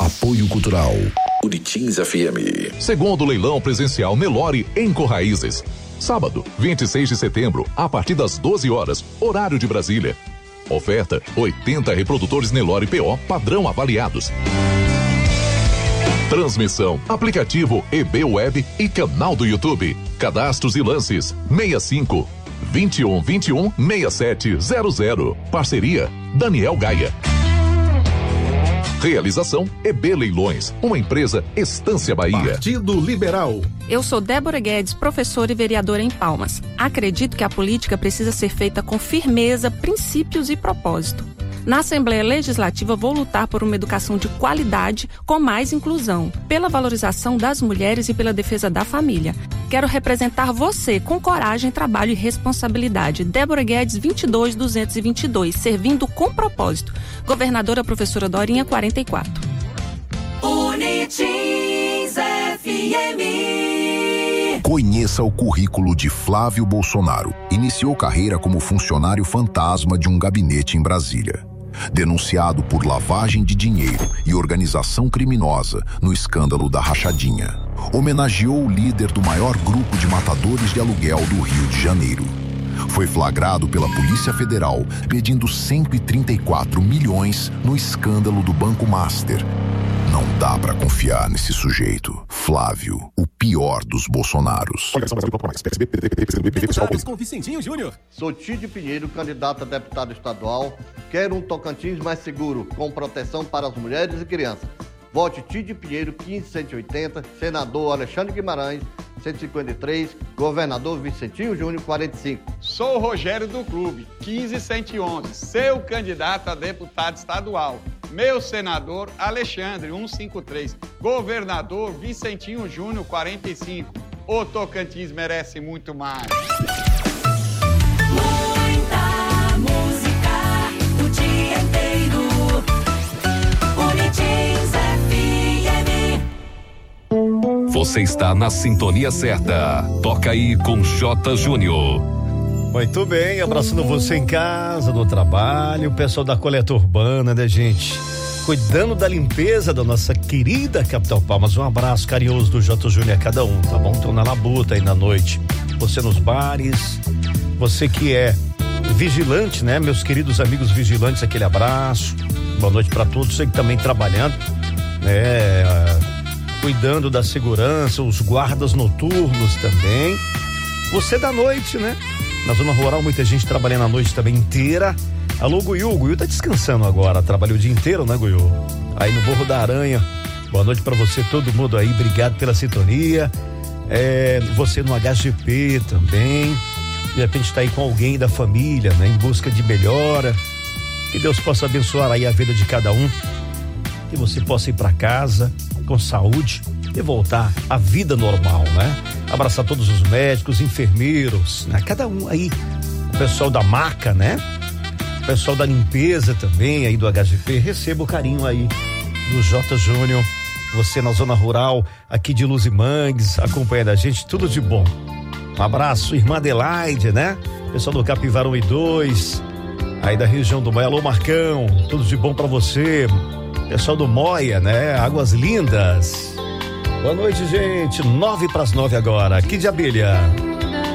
Apoio Cultural Uritins FM. Segundo leilão presencial Nelore em Corraízes. Sábado, 26 de setembro, a partir das 12 horas, horário de Brasília. Oferta: 80 reprodutores Nelore PO padrão avaliados. Transmissão, aplicativo EB Web e canal do YouTube. Cadastros e lances: 65 21 21 6700. Parceria: Daniel Gaia. Realização: EB Leilões, uma empresa Estância Bahia. Partido Liberal. Eu sou Débora Guedes, professora e vereadora em Palmas. Acredito que a política precisa ser feita com firmeza, princípios e propósito. Na Assembleia Legislativa, vou lutar por uma educação de qualidade com mais inclusão, pela valorização das mulheres e pela defesa da família. Quero representar você com coragem, trabalho e responsabilidade. Débora Guedes, 22222, servindo com propósito. Governadora Professora Dorinha, 44. Unitins FM. Conheça o currículo de Flávio Bolsonaro. Iniciou carreira como funcionário fantasma de um gabinete em Brasília. Denunciado por lavagem de dinheiro e organização criminosa no escândalo da Rachadinha. Homenageou o líder do maior grupo de matadores de aluguel do Rio de Janeiro. Foi flagrado pela Polícia Federal pedindo 134 milhões no escândalo do Banco Master. Não dá pra confiar nesse sujeito. Flávio, o pior dos Bolsonaros. Com Vicentinho Júnior. Sou Tídio Pinheiro, candidato a deputado estadual. Quero um Tocantins mais seguro, com proteção para as mulheres e crianças. Vote Tídio Pinheiro, 15180, senador Alexandre Guimarães, 153, governador Vicentinho Júnior, 45. Sou Rogério do Clube, 15111, seu candidato a deputado estadual. Meu senador Alexandre, 153, governador Vicentinho Júnior, 45. O Tocantins merece muito mais. Muita música o dia inteiro. Unitins FM. Você está na sintonia certa. Toca aí com J. Júnior. Muito bem, abraçando você em casa, no trabalho, o pessoal da coleta urbana, né, gente? Cuidando da limpeza da nossa querida capital Palmas. Um abraço carinhoso do J. Júnior a cada um, tá bom? Então na labuta aí na noite, você nos bares, você que é vigilante, né? Meus queridos amigos vigilantes, aquele abraço, boa noite pra todos, você que também trabalhando, né? Cuidando da segurança, os guardas noturnos também, você da noite, né? Na zona rural, muita gente trabalhando a noite também inteira. Alô, Guiu. O Guiu tá descansando agora. Trabalhou o dia inteiro, né, Guiu? Aí no Morro da Aranha. Boa noite pra você, todo mundo aí. Obrigado pela sintonia. Você no HGP também. De repente tá aí com alguém da família, né? Em busca de melhora. Que Deus possa abençoar aí a vida de cada um. Que você possa ir pra casa com saúde e voltar à vida normal, né? Abraçar todos os médicos, enfermeiros, né? Cada um aí. O pessoal da maca, né? O pessoal da limpeza também aí do HGP. Receba o carinho aí do J. Júnior. Você na zona rural aqui de Luz e Mangues, acompanhando a gente, tudo de bom. Um abraço, irmã Adelaide, né? Pessoal do Capivara 1 e 2, aí da região do Moia. Alô, Marcão, tudo de bom pra você. Pessoal do Moia, né? Águas Lindas. Boa noite, gente. 9 para as 9 agora. Aqui de Abelha.